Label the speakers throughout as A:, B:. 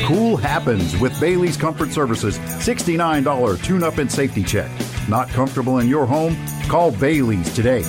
A: Cool happens with Bailey's Comfort Services $69 tune-up and safety check. Not comfortable in your home? Call Bailey's today.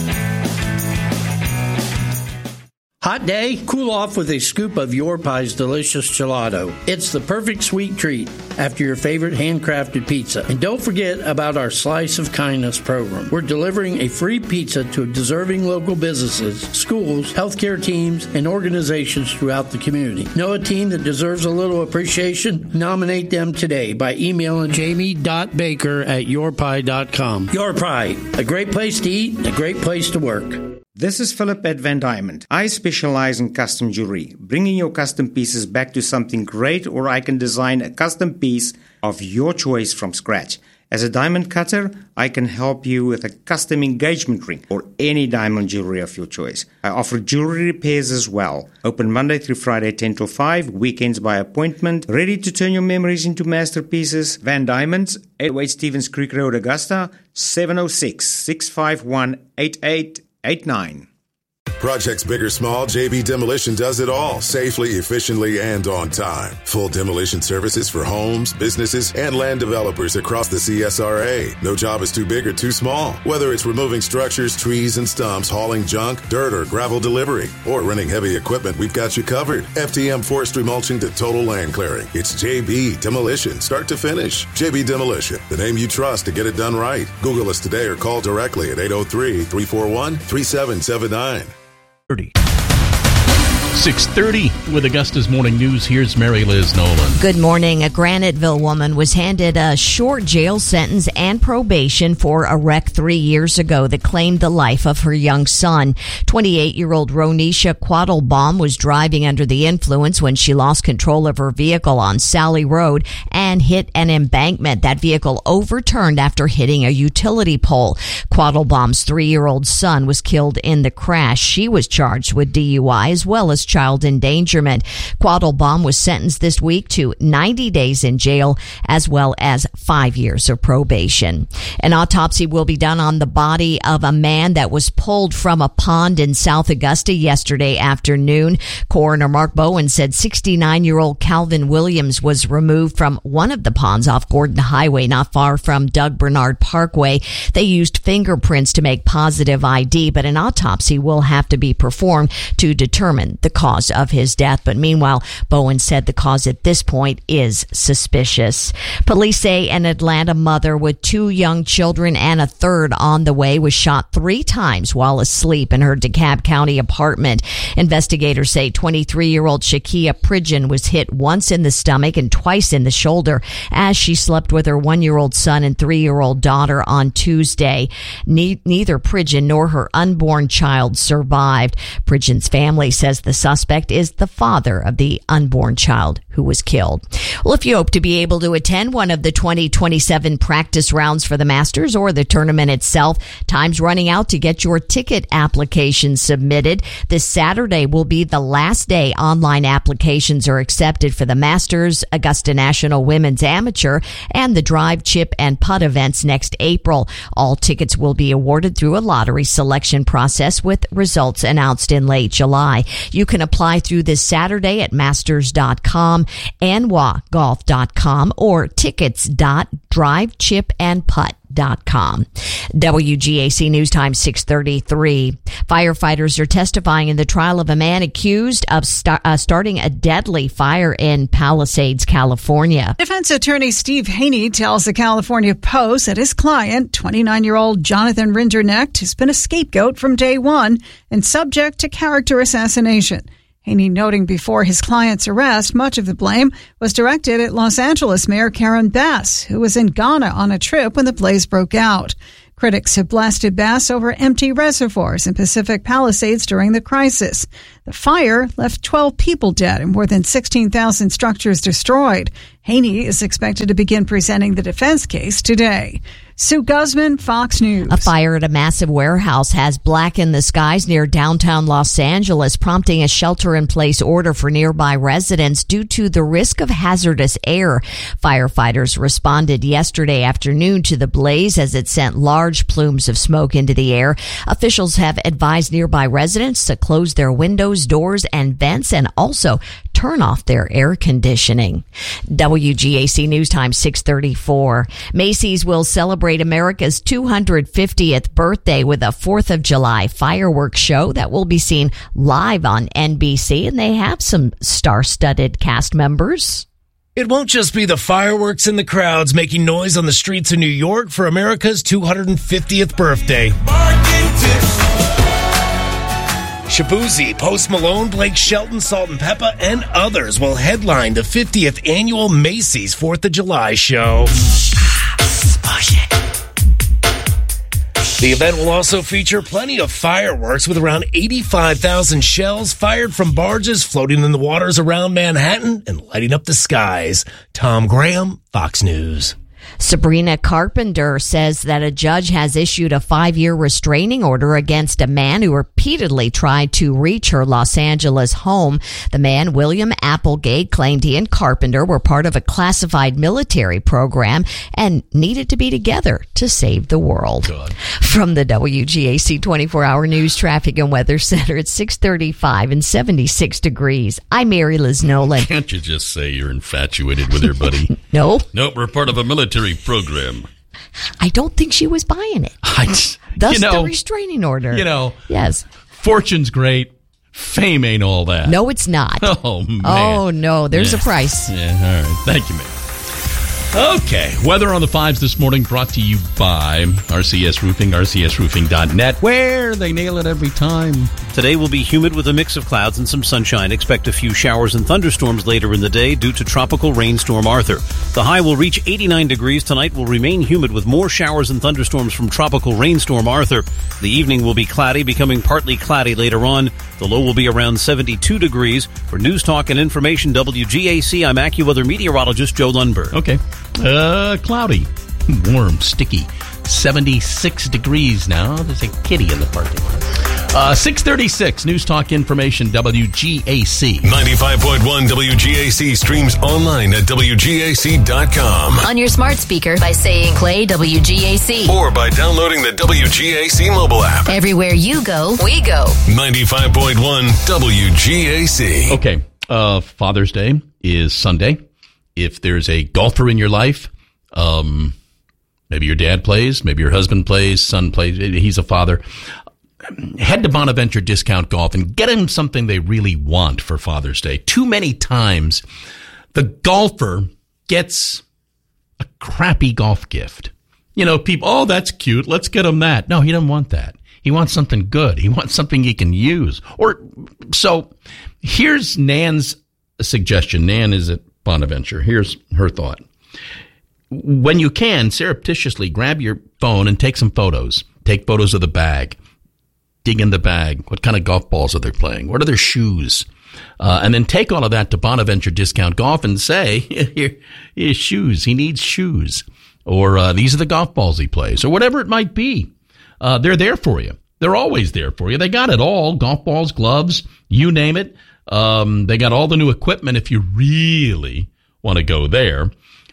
B: Hot day? Cool off with a scoop of Your Pie's delicious gelato. It's the perfect sweet treat after your favorite handcrafted pizza. And don't forget about our Slice of Kindness program. We're delivering a free pizza to deserving local businesses, schools, healthcare teams, and organizations throughout the community. Know a team that deserves a little appreciation? Nominate them today by emailing jamie.baker@yourpie.com. Your Pie, a great place to eat, a great place to work.
C: This is Philip at Van Diamond. I specialize in custom jewelry, bringing your custom pieces back to something great, or I can design a custom piece of your choice from scratch. As a diamond cutter, I can help you with a custom engagement ring or any diamond jewelry of your choice. I offer jewelry repairs as well. Open Monday through Friday 10 till 5, weekends by appointment. Ready to turn your memories into masterpieces? Van Diamonds, 808 Stevens Creek Road, Augusta, 706-651-8889.
D: Projects big or small, JB Demolition does it all safely, efficiently, and on time. Full demolition services for homes, businesses, and land developers across the CSRA. No job is too big or too small. Whether it's removing structures, trees, and stumps, hauling junk, dirt, or gravel delivery, or renting heavy equipment, we've got you covered. FTM forestry mulching to total land clearing. It's JB Demolition, start to finish. JB Demolition, the name you trust to get it done right. Google us today or call directly at 803-341-3779.
E: 6:30 with Augusta's Morning News. Here's Mary Liz Nolan.
F: Good morning. A Graniteville woman was handed a short jail sentence and probation for a wreck 3 years ago that claimed the life of her young son. 28-year-old Ronisha Quattlebaum was driving under the influence when she lost control of her vehicle on Sally Road and hit an embankment. That vehicle overturned after hitting a utility pole. Quattlebaum's 3-year-old son was killed in the crash. She was charged with DUI as well as child endangerment. Quattlebaum was sentenced this week to 90 days in jail as well as 5 years of probation. An autopsy will be done on the body of a man that was pulled from a pond in South Augusta yesterday afternoon. Coroner Mark Bowen said 69-year-old Calvin Williams was removed from one of the ponds off Gordon Highway, not far from Doug Bernard Parkway. They used fingerprints to make positive ID, but an autopsy will have to be performed to determine the cause of his death. But meanwhile, Bowen said the cause at this point is suspicious. Police say an Atlanta mother with 2 young children and a third on the way was shot 3 times while asleep in her DeKalb County apartment. Investigators say 23-year-old Shakia Pridgeon was hit once in the stomach and twice in the shoulder as she slept with her 1-year-old son and 3-year-old daughter on Tuesday. Neither Pridgeon nor her unborn child survived. Pridgeon's family says the suspect is the father of the unborn child who was killed. Well, if you hope to be able to attend one of the 2027 practice rounds for the Masters or the tournament itself, time's running out to get your ticket application submitted. This Saturday will be the last day online applications are accepted for the Masters, Augusta National Women's Amateur, and the Drive, Chip, and Putt events next April. All tickets will be awarded through a lottery selection process with results announced in late July. You can apply through this Saturday at masters.com, anwagolf.com, or tickets.drivechipandputt.com. WGAC News Time 6:33. Firefighters are testifying in the trial of a man accused of starting a deadly fire in Palisades, California.
G: Defense attorney Steve Haney tells the California Post that his client, 29-year-old Jonathan Rinderknecht, has been a scapegoat from day one and subject to character assassination. Haney noting before his client's arrest, much of the blame was directed at Los Angeles Mayor Karen Bass, who was in Ghana on a trip when the blaze broke out. Critics have blasted Bass over empty reservoirs in Pacific Palisades during the crisis. The fire left 12 people dead and more than 16,000 structures destroyed. Haney is expected to begin presenting the defense case today. Sue Guzman, Fox News.
F: A fire at a massive warehouse has blackened the skies near downtown Los Angeles, prompting a shelter-in-place order for nearby residents due to the risk of hazardous air. Firefighters responded yesterday afternoon to the blaze as it sent large plumes of smoke into the air. Officials have advised nearby residents to close their windows, doors, and vents, and also turn off their air conditioning. WGAC News Time 6:34. Macy's will celebrate America's 250th birthday with a 4th of July fireworks show that will be seen live on NBC, and they have some star-studded cast members.
H: It won't just be the fireworks and the crowds making noise on the streets of New York for America's 250th birthday. Shaboozey, Post Malone, Blake Shelton, Salt and Peppa, and others will headline the 50th annual Macy's 4th of July show. The event will also feature plenty of fireworks with around 85,000 shells fired from barges floating in the waters around Manhattan and lighting up the skies. Tom Graham, Fox News.
F: Sabrina Carpenter says that a judge has issued a 5-year restraining order against a man who repeatedly tried to reach her Los Angeles home. The man, William Applegate, claimed he and Carpenter were part of a classified military program and needed to be together to save the world.
E: God.
F: From the WGAC 24-hour News Traffic and Weather Center, it's 6:35 and 76 degrees. I'm Mary Liz Nolan.
E: Can't you just say you're infatuated with her, buddy?
F: No.
E: Nope, we're part of a military program.
F: I don't think she was buying it. Thus the restraining order.
E: Yes. Fortune's great. Fame ain't all that.
F: No, it's not.
E: Oh, man.
F: Oh, no. There's a price.
E: Yeah, all right. Thank you, man. Okay. Weather on the 5s this morning brought to you by RCS Roofing, rcsroofing.net, where they nail it every time.
I: Today will be humid with a mix of clouds and some sunshine. Expect a few showers and thunderstorms later in the day due to tropical rainstorm Arthur. The high will reach 89 degrees. Tonight will remain humid with more showers and thunderstorms from tropical rainstorm Arthur. The evening will be cloudy, becoming partly cloudy later on. The low will be around 72 degrees. For News Talk and Information WGAC, I'm AccuWeather meteorologist Joe Lundberg.
E: Okay. Cloudy, warm, sticky. 76 degrees now. There's a kitty in the parking lot. 6:36, News Talk Information, WGAC.
J: 95.1 WGAC streams online at WGAC.com.
K: On your smart speaker by saying play WGAC.
J: Or by downloading the WGAC mobile app.
K: Everywhere you go, we go.
J: 95.1 WGAC.
E: Okay, Father's Day is Sunday. If there's a golfer in your life, maybe your dad plays, maybe your husband plays, son plays, he's a father, head to Bonaventure Discount Golf and get them something they really want for Father's Day. Too many times, the golfer gets a crappy golf gift. People, oh, that's cute, let's get him that. No, he doesn't want that. He wants something good. He wants something he can use. So here's Nan's suggestion. Nan is at Bonaventure. Here's her thought. When you can, surreptitiously grab your phone and take some photos. Take photos of the bag. Dig in the bag. What kind of golf balls are they playing? What are their shoes? And then take all of that to Bonaventure Discount Golf and say, here's shoes. He needs shoes. Or these are the golf balls he plays. Or whatever it might be. They're there for you. They're always there for you. They got it all. Golf balls, gloves, you name it. They got all the new equipment if you really want to go there.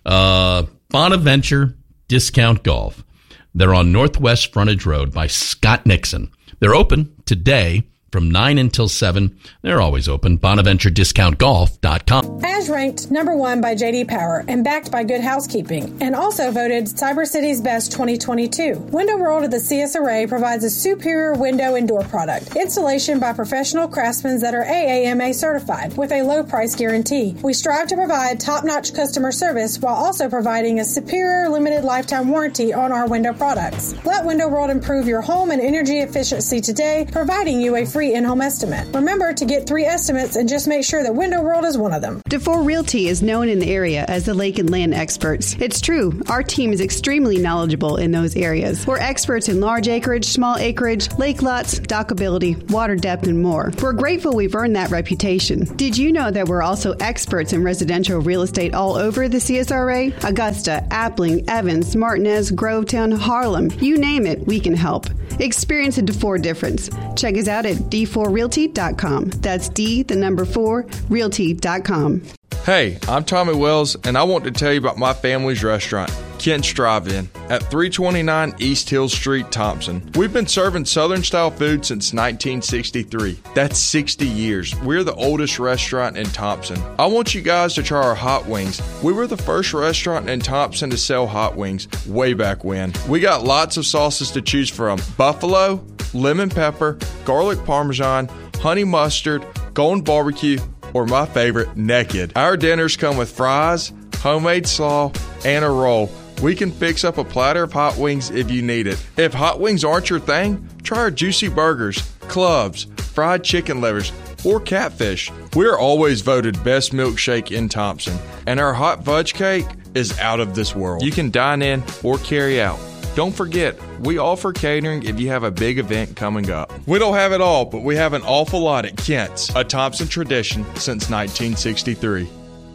E: Bonaventure Discount Golf. They're on Northwest Frontage Road by Scott Nixon. They're open today from 9 until 7. They're always open. BonaventureDiscountGolf.com.
L: As ranked number 1 by J.D. Power and backed by Good Housekeeping, and also voted Cyber City's Best 2022. Window World of the CSRA provides a superior window and door product. Installation by professional craftsmen that are AAMA certified with a low price guarantee. We strive to provide top-notch customer service while also providing a superior limited lifetime warranty on our window products. Let Window World improve your home and energy efficiency today, providing you a free free in-home estimate. Remember to get 3 estimates and just make sure that Window World is one of them.
M: DeFore Realty is known in the area as the lake and land experts. It's true, our team is extremely knowledgeable in those areas. We're experts in large acreage, small acreage, lake lots, dockability, water depth, and more. We're grateful we've earned that reputation. Did you know that we're also experts in residential real estate all over the CSRA? Augusta, Appling, Evans, Martinez, Grovetown, Harlem, you name it, we can help. Experience a DeFore difference. Check us out at d4realty.com. That's D4realty.com.
N: Hey, I'm Tommy Wells, and I want to tell you about my family's restaurant, Kent's Drive-In, at 329 East Hill Street, Thompson. We've been serving Southern-style food since 1963. That's 60 years. We're the oldest restaurant in Thompson. I want you guys to try our hot wings. We were the first restaurant in Thompson to sell hot wings way back when. We got lots of sauces to choose from: buffalo, lemon pepper, garlic parmesan, honey mustard, golden barbecue, or my favorite, naked. Our dinners come with fries, homemade slaw, and a roll. We can fix up a platter of hot wings if you need it. If hot wings aren't your thing, try our juicy burgers, clubs, fried chicken livers, or catfish. We're always voted best milkshake in Thompson, and our hot fudge cake is out of this world. You can dine in or carry out. Don't forget, we offer catering if you have a big event coming up. We don't have it all, but we have an awful lot at Kent's, a Thompson tradition since 1963.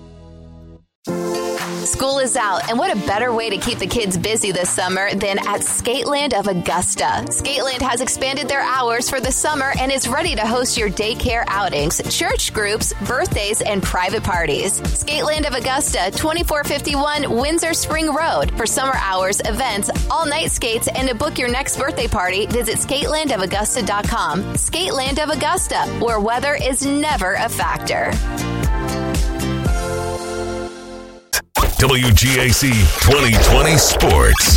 K: School is out, and what a better way to keep the kids busy this summer than at Skateland of Augusta. Skateland has expanded their hours for the summer and is ready to host your daycare outings, church groups, birthdays, and private parties. Skateland of Augusta, 2451 Windsor Spring Road. For summer hours, events, all-night skates, and to book your next birthday party, visit skatelandofaugusta.com. Skateland of Augusta, where weather is never a factor.
J: WGAC 2020 Sports.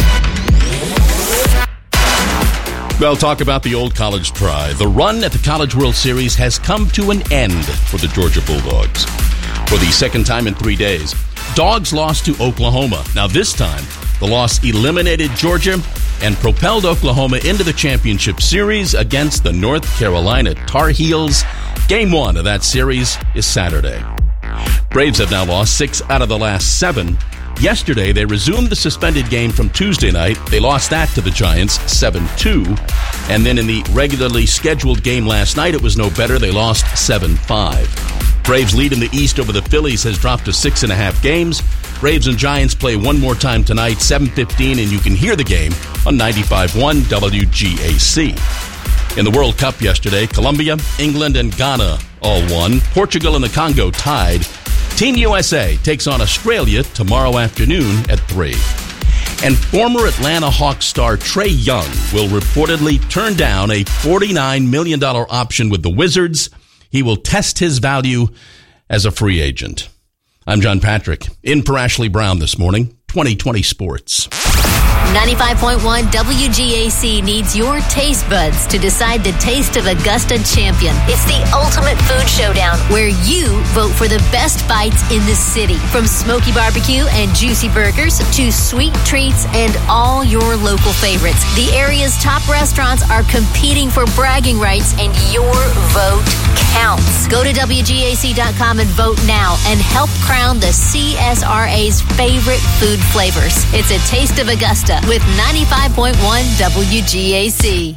E: Well, talk about the old college try. The run at the College World Series has come to an end for the Georgia Bulldogs. For the second time in 3 days, Dogs lost to Oklahoma. Now this time, the loss eliminated Georgia and propelled Oklahoma into the championship series against the North Carolina Tar Heels. Game 1 of that series is Saturday. Braves have now lost 6 out of the last 7. Yesterday, they resumed the suspended game from Tuesday night. They lost that to the Giants 7-2. And then in the regularly scheduled game last night, it was no better. They lost 7-5. Braves' lead in the East over the Phillies has dropped to 6.5 games. Braves and Giants play one more time tonight, 7:15, and you can hear the game on 95.1 WGAC. In the World Cup yesterday, Colombia, England, and Ghana all won. Portugal and the Congo tied. Team USA takes on Australia tomorrow afternoon at 3. And former Atlanta Hawks star Trae Young will reportedly turn down a $49 million option with the Wizards. He will test his value as a free agent. I'm John Patrick, in for Ashley Brown this morning, 2020 Sports.
K: 95.1 WGAC needs your taste buds to decide the Taste of Augusta champion. It's the ultimate food showdown where you vote for the best bites in the city. From smoky barbecue and juicy burgers to sweet treats and all your local favorites. The area's top restaurants are competing for bragging rights, and your vote counts. Go to WGAC.com and vote now and help crown the CSRA's favorite food flavors. It's a Taste of Augusta with 95.1 WGAC.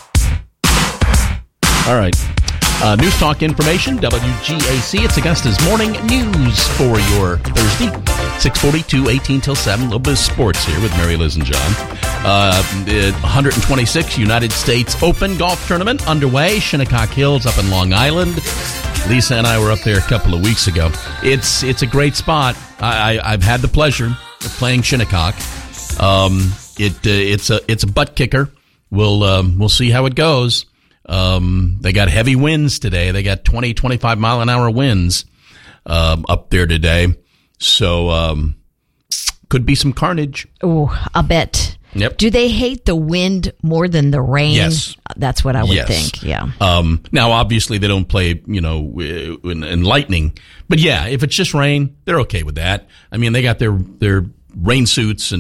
E: All right. News Talk information, WGAC. It's Augusta's morning news for your Thursday, 6:42, 18 till 7. A little bit of sports here with Mary Liz and John. 126 United States Open golf tournament underway. Shinnecock Hills up in Long Island. Lisa and I were up there a couple of weeks ago. It's a great spot. I've had the pleasure of playing Shinnecock. It's a butt kicker. We'll see how it goes. They got heavy winds today. They got 20, 25 mile an hour winds, up there today. So, could be some carnage.
F: Oh, I bet.
E: Yep.
F: Do they hate the wind more than the rain?
E: Yes.
F: That's what I would think. Yeah.
E: Now obviously they don't play, in lightning, but yeah, if it's just rain, they're okay with that. I mean, they got their rain suits and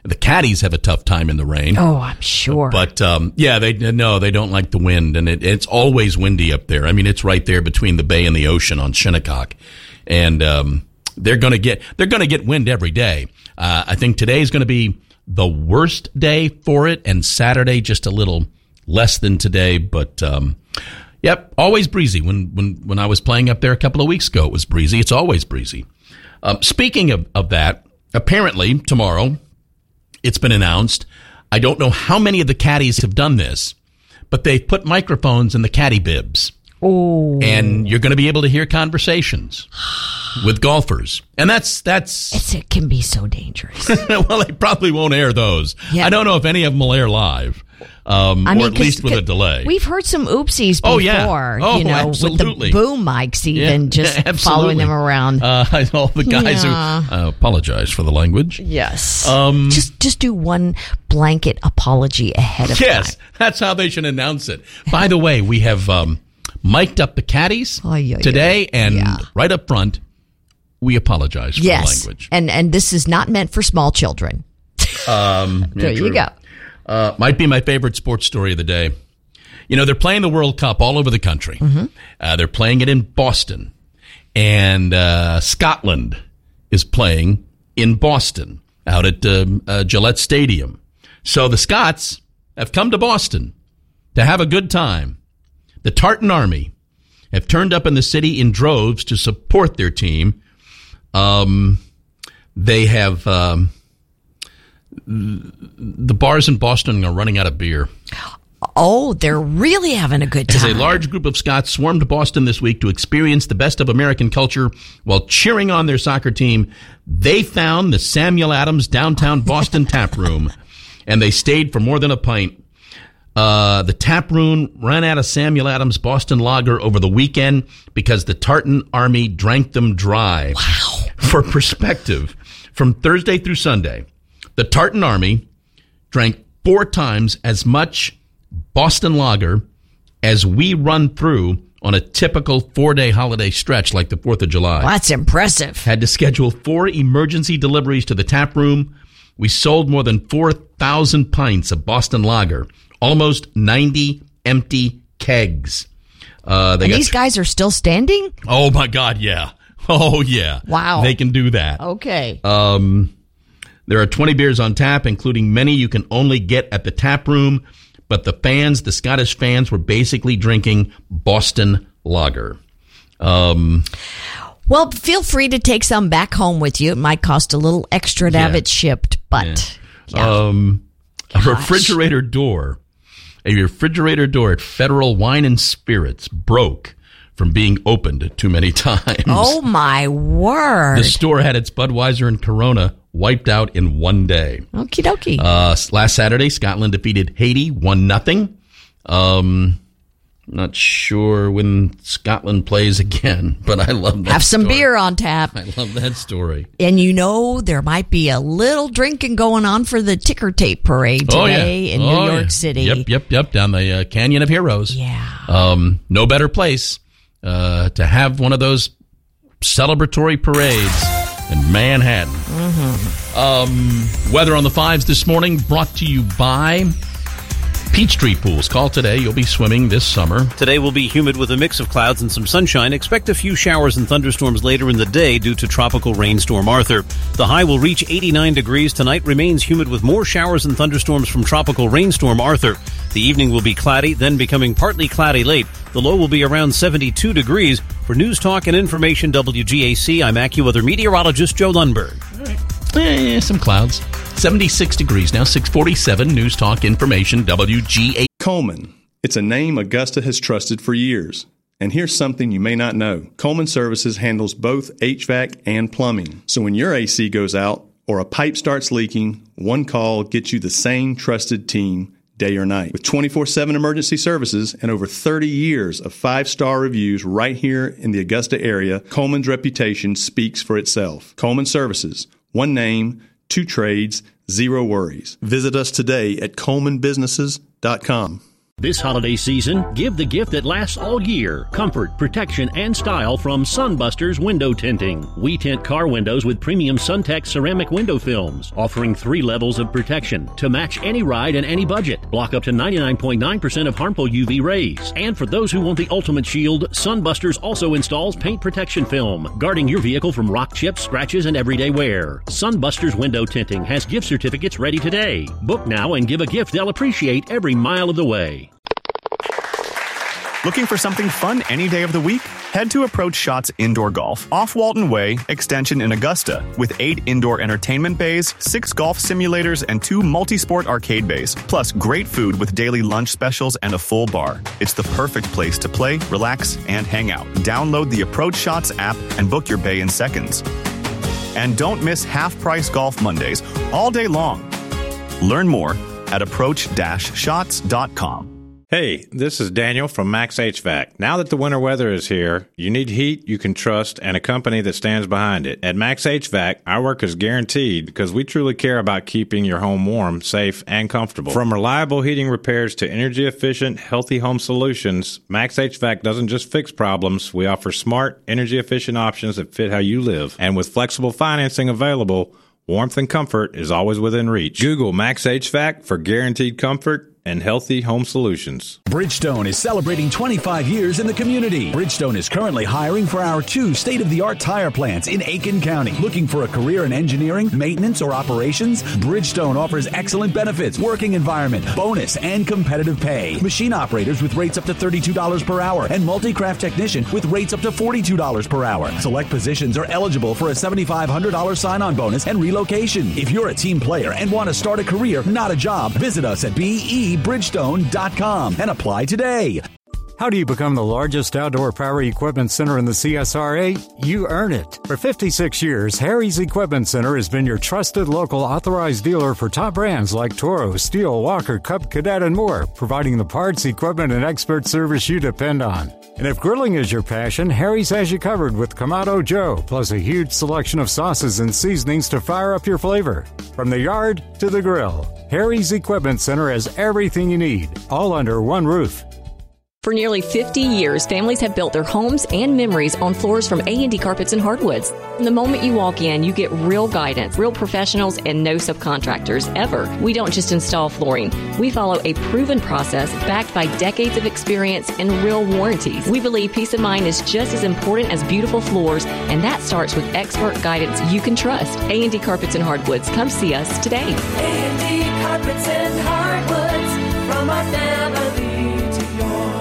E: The caddies have a tough time in the rain.
F: Oh, I'm sure.
E: But they don't like the wind, and it's always windy up there. I mean, it's right there between the bay and the ocean on Shinnecock, and they're going to get wind every day. I think today is going to be the worst day for it, and Saturday just a little less than today. But yep, always breezy. When I was playing up there a couple of weeks ago, it was breezy. It's always breezy. Speaking of that, apparently tomorrow, it's been announced. I don't know how many of the caddies have done this, but they've put microphones in the caddy bibs.
F: Oh.
E: And you're going to be able to hear conversations with golfers. And
F: it can be so dangerous.
E: Well, they probably won't air those. Yeah. I don't know if any of them will air live. Or at least with a delay.
F: We've heard some oopsies before.
E: Oh, yeah. Absolutely.
F: With the boom mics even, following them around.
E: All the guys who apologize for the language.
F: Yes. Just do one blanket apology ahead of time.
E: Yes, that's how they should announce it. By the way, we have mic'd up the caddies today, and right up front, we apologize for the language.
F: And this is not meant for small children. There you go.
E: Might be my favorite sports story of the day. You know, they're playing the World Cup all over the country. Mm-hmm. They're playing it in Boston. And Scotland is playing in Boston out at Gillette Stadium. So the Scots have come to Boston to have a good time. The Tartan Army have turned up in the city in droves to support their team. They have... the bars in Boston are running out of beer.
F: Oh, they're really having a good time.
E: As a large group of Scots swarmed to Boston this week to experience the best of American culture while cheering on their soccer team, they found the Samuel Adams downtown Boston tap room, and they stayed for more than a pint. The tap room ran out of Samuel Adams Boston Lager over the weekend because the Tartan Army drank them dry.
F: Wow.
E: For perspective, from Thursday through Sunday, the Tartan Army drank 4 times as much Boston Lager as we run through on a typical 4-day holiday stretch like the 4th of July.
F: Well, that's impressive.
E: Had to schedule 4 emergency deliveries to the tap room. We sold more than 4,000 pints of Boston Lager, almost 90 empty kegs.
F: These guys are still standing?
E: Oh, my God, yeah. Oh, yeah.
F: Wow.
E: They can do that.
F: Okay.
E: There are 20 beers on tap, including many you can only get at the tap room. But the Scottish fans, were basically drinking Boston Lager.
F: Well, feel free to take some back home with you. It might cost a little extra to have it shipped, but
E: a refrigerator door at Federal Wine and Spirits broke from being opened too many times.
F: Oh, my word.
E: The store had its Budweiser and Corona wiped out in one day.
F: Okie dokie.
E: Last Saturday, Scotland defeated Haiti 1-0. Not sure when Scotland plays again, but I love that
F: Have some
E: story.
F: beer on tap.
E: I love that story.
F: And there might be a little drinking going on for the ticker tape parade today in New York City.
E: Yep, down the Canyon of Heroes.
F: Yeah.
E: No better place to have one of those celebratory parades in Manhattan.
F: Mm-hmm.
E: Weather on the 5s this morning brought to you by Peachtree Pools. Call today. You'll be swimming this summer.
I: Today will be humid with a mix of clouds and some sunshine. Expect a few showers and thunderstorms later in the day due to tropical rainstorm Arthur. The high will reach 89 degrees tonight. Remains humid with more showers and thunderstorms from tropical rainstorm Arthur. The evening will be cloudy, then becoming partly cloudy late. The low will be around 72 degrees. For News Talk and Information WGAC, I'm AccuWeather meteorologist Joe Lundberg.
E: All right. Some clouds. 76 degrees now, 647. News Talk Information WGAC.
O: Coleman. It's a name Augusta has trusted for years. And here's something you may not know. Coleman Services handles both HVAC and plumbing. So when your AC goes out or a pipe starts leaking, one call gets you the same trusted team day or night. With 24/7 emergency services and over 30 years of 5-star reviews right here in the Augusta area, Coleman's reputation speaks for itself. Coleman Services. One name, 2 trades, 0 worries. Visit us today at colemanbusinesses.com.
P: This holiday season, give the gift that lasts all year. Comfort, protection, and style from Sunbusters Window Tinting. We tint car windows with premium SunTech ceramic window films, offering 3 levels of protection to match any ride and any budget. Block up to 99.9% of harmful UV rays. And for those who want the ultimate shield, Sunbusters also installs paint protection film, guarding your vehicle from rock chips, scratches, and everyday wear. Sunbusters Window Tinting has gift certificates ready today. Book now and give a gift they'll appreciate every mile of the way.
Q: Looking for something fun any day of the week? Head to Approach Shots Indoor Golf off Walton Way, Extension in Augusta, with 8 indoor entertainment bays, 6 golf simulators, and 2 multi-sport arcade bays, plus great food with daily lunch specials and a full bar. It's the perfect place to play, relax, and hang out. Download the Approach Shots app and book your bay in seconds. And don't miss half-price Golf Mondays all day long. Learn more at approach-shots.com.
R: Hey, this is Daniel from Max HVAC. Now that the winter weather is here, you need heat you can trust and a company that stands behind it. At Max HVAC, our work is guaranteed because we truly care about keeping your home warm, safe, and comfortable. From reliable heating repairs to energy-efficient, healthy home solutions, Max HVAC doesn't just fix problems. We offer smart, energy-efficient options that fit how you live. And with flexible financing available, warmth and comfort is always within reach. Google Max HVAC for guaranteed comfort and healthy home solutions.
S: Bridgestone is celebrating 25 years in the community. Bridgestone is currently hiring for our 2 state-of-the-art tire plants in Aiken County. Looking for a career in engineering, maintenance, or operations? Bridgestone offers excellent benefits, working environment, bonus, and competitive pay. Machine operators with rates up to $32 per hour and multi-craft technician with rates up to $42 per hour. Select positions are eligible for a $7,500 sign-on bonus and relocation. If you're a team player and want to start a career, not a job, visit us at BEBridgestone.com and apply today.
T: How do you become the largest outdoor power equipment center in the CSRA? You earn it. For 56 years, Harry's Equipment Center has been your trusted local authorized dealer for top brands like Toro, Steel, Walker, Cub, Cadet, and more, providing the parts, equipment, and expert service you depend on. And if grilling is your passion, Harry's has you covered with Kamado Joe, plus a huge selection of sauces and seasonings to fire up your flavor. From the yard to the grill, Harry's Equipment Center has everything you need, all under one roof.
U: For nearly 50 years, families have built their homes and memories on floors from A&D Carpets and Hardwoods. From the moment you walk in, you get real guidance, real professionals, and no subcontractors, ever. We don't just install flooring. We follow a proven process backed by decades of experience and real warranties. We believe peace of mind is just as important as beautiful floors, and that starts with expert guidance you can trust. A&D Carpets and Hardwoods. Come see us today.
V: A&D Carpets and Hardwoods, from our family to yours.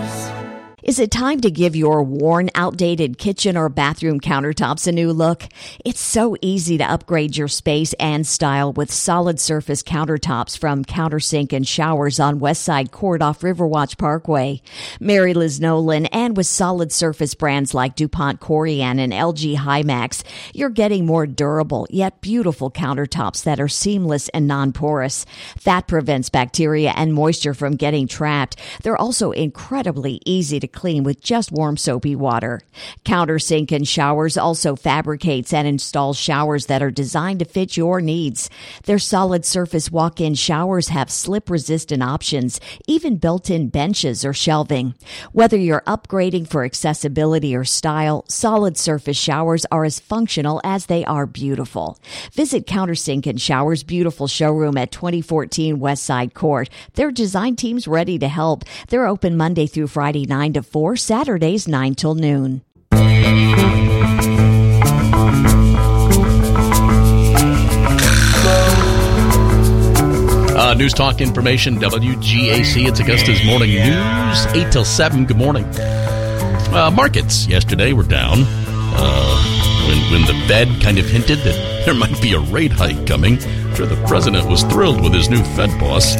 F: Is it time to give your worn, outdated kitchen or bathroom countertops a new look? It's so easy to upgrade your space and style with solid surface countertops from Countersink and Showers on Westside Court off Riverwatch Parkway. Mary Liz Nolan, and with solid surface brands like DuPont Corian and LG Hymax, you're getting more durable yet beautiful countertops that are seamless and non-porous. That prevents bacteria and moisture from getting trapped. They're also incredibly easy to clean with just warm soapy water. Countersink and Showers also fabricates and installs showers that are designed to fit your needs. Their solid surface walk-in showers have slip-resistant options, even built-in benches or shelving. Whether you're upgrading for accessibility or style, solid surface showers are as functional as they are beautiful. Visit Countersink and Showers' beautiful showroom at 2014 Westside Court. Their design team's ready to help. They're open Monday through Friday 9 to 4, Saturdays 9 till noon.
E: News Talk Information, WGAC. It's Augusta's Morning News, 8 till 7. Good morning. Markets yesterday were down when the Fed kind of hinted that there might be a rate hike coming. I'm sure the president was thrilled with his new Fed boss.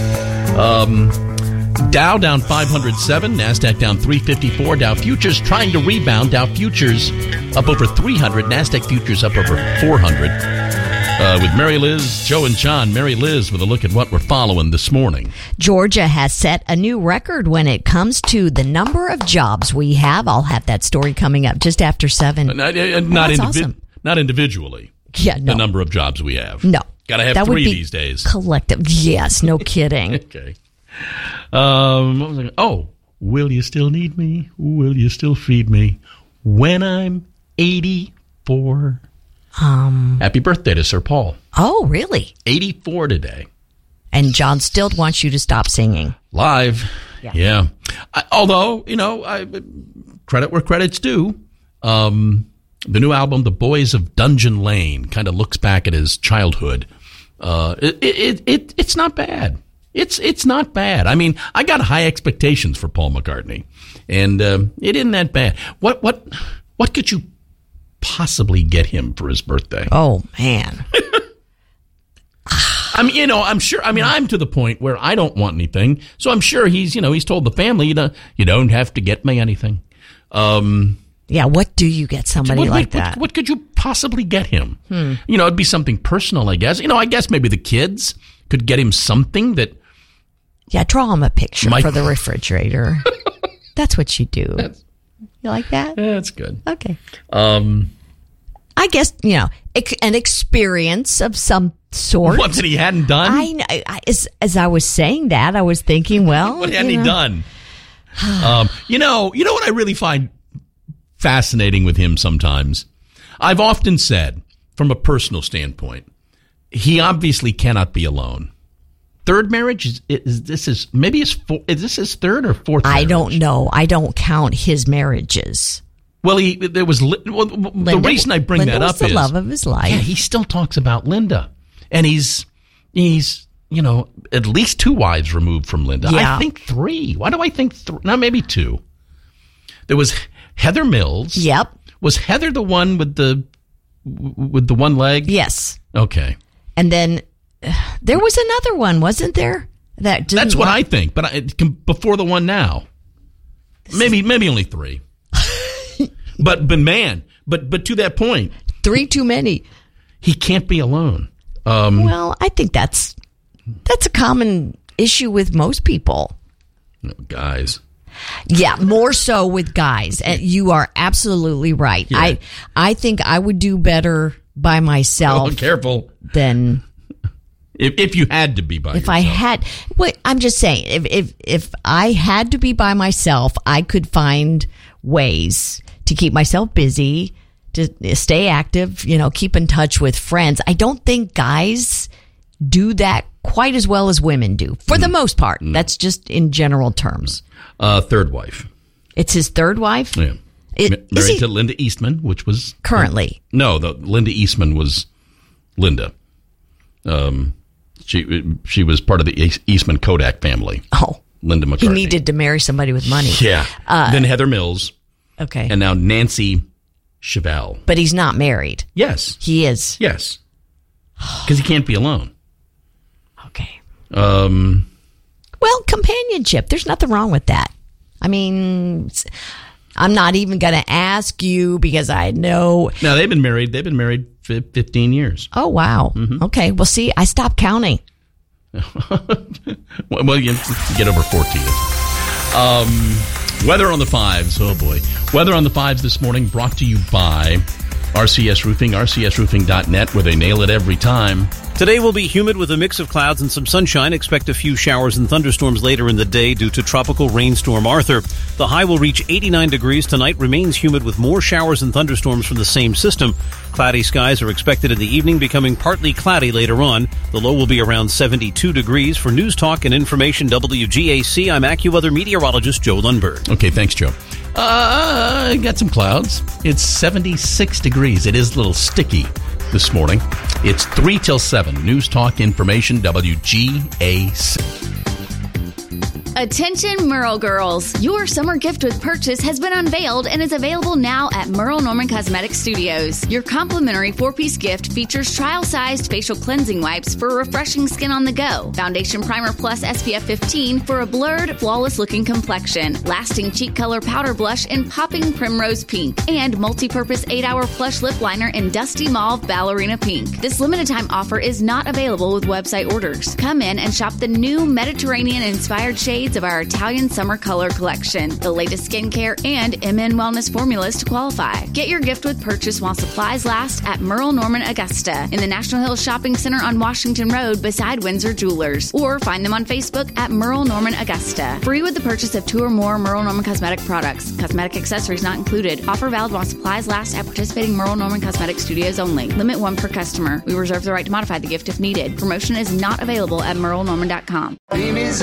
E: Dow down 507, NASDAQ down 354, Dow Futures trying to rebound, Dow Futures up over 300, NASDAQ Futures up over 400. With Mary Liz, Joe and John. Mary Liz with a look at what we're following this morning.
F: Georgia has set a new record when it comes to the number of jobs we have. I'll have that story coming up just after 7.
E: Not individually.
F: Yeah, no.
E: The number of jobs we have.
F: No.
E: Got to have
F: that
E: 3 these days.
F: Collective. Yes, no kidding.
E: Okay. What was I? Oh, will you still need me? Will you still feed me when I'm 84? Happy birthday to Sir Paul.
F: Oh, really?
E: 84 today.
F: And John still wants you to stop singing.
E: Live. Yeah. Although, credit where credit's due. The new album, The Boys of Dungeon Lane, kind of looks back at his childhood. It's not bad. It's not bad. I mean, I got high expectations for Paul McCartney, and it isn't that bad. What could you possibly get him for his birthday?
F: Oh, man.
E: I mean, I'm sure. I mean, I'm to the point where I don't want anything, so I'm sure he's told the family, you don't have to get me anything.
F: Yeah, what do you get somebody like that?
E: What could you possibly get him? It'd be something personal, I guess. I guess maybe the kids could get him something that.
F: Yeah, draw him a picture for the refrigerator. That's what you do. You like that?
E: Yeah, that's good.
F: Okay. I guess, an experience of some sort.
E: What, that he hadn't done?
F: I know. As I was saying that, I was thinking, well.
E: What hadn't he done? You know what I really find fascinating with him sometimes? I've often said, from a personal standpoint, he obviously cannot be alone. Third marriage? Is this his third or fourth marriage?
F: I don't know. I don't count his marriages.
E: Well, the reason I bring that up is
F: the love of his life.
E: Yeah, he still talks about Linda, and he's at least 2 wives removed from Linda.
F: Yeah.
E: I think 3. Why do I think 3? No, maybe 2. There was Heather Mills.
F: Yep.
E: Was Heather the one with the one leg?
F: Yes.
E: Okay.
F: And then there was another one, wasn't there?
E: That's what I think, but before the one now, maybe only 3. but to that point,
F: 3 too many.
E: He can't be alone.
F: Well, I think that's a common issue with most people.
E: Guys.
F: Yeah, more so with guys. And you are absolutely right. Yeah. I think I would do better by myself.
E: Oh, careful.
F: Than
E: if you had to be by yourself.
F: If I had, I'm just saying, if I had to be by myself, I could find ways to keep myself busy, to stay active, keep in touch with friends. I don't think guys do that quite as well as women do, for the most part. That's just in general terms.
E: Third wife.
F: It's his third wife?
E: Yeah. Married to Linda Eastman, which was...
F: Currently.
E: Linda Eastman was Linda. She was part of the Eastman Kodak family.
F: Oh.
E: Linda McCartney.
F: He needed to marry somebody with money.
E: Yeah. Then Heather Mills.
F: Okay.
E: And now Nancy Chevelle.
F: But he's not married.
E: Yes.
F: He is.
E: Yes. Because he can't be alone.
F: Okay. Well, companionship. There's nothing wrong with that. I mean, I'm not even going to ask you because I know.
E: No, they've been married. 15 years.
F: Oh, wow. Mm-hmm. Okay. Well, see, I stopped counting.
E: Well, you get over 14. Weather on the 5s. Oh, boy. Weather on the 5s this morning brought to you by RCS Roofing, rcsroofing.net, where they nail it every time.
I: Today will be humid with a mix of clouds and some sunshine. Expect a few showers and thunderstorms later in the day due to tropical rainstorm Arthur. The high will reach 89 degrees tonight. Remains humid with more showers and thunderstorms from the same system. Cloudy skies are expected in the evening, becoming partly cloudy later on. The low will be around 72 degrees. For News Talk and Information WGAC, I'm AccuWeather meteorologist Joe Lundberg.
E: Okay, thanks, Joe. Got some clouds. It's 76 degrees. It is a little sticky this morning. It's 3 till 7. News Talk Information WGAC.
A: Attention Merle girls. Your summer gift with purchase has been unveiled and is available now at Merle Norman Cosmetic Studios. Your complimentary 4-piece gift features trial-sized facial cleansing wipes for refreshing skin on the go, Foundation Primer Plus SPF 15 for a blurred, flawless-looking complexion, lasting cheek color powder blush in popping primrose pink, and multi-purpose 8-hour plush lip liner in dusty mauve ballerina pink. This limited-time offer is not available with website orders. Come in and shop the new Mediterranean-inspired shades shades of our Italian Summer Color Collection, the latest skincare and MN Wellness formulas to qualify. Get your gift with purchase while supplies last at Merle Norman Augusta in the National Hills Shopping Center on Washington Road beside Windsor Jewelers, or find them on Facebook at Merle Norman Augusta. Free with the purchase of 2 or more Merle Norman cosmetic products. Cosmetic accessories not included. Offer valid while supplies last at participating Merle Norman Cosmetic Studios only. Limit 1 per customer. We reserve the right to modify the gift if needed. Promotion is not available at merlenorman.com.
V: Cream is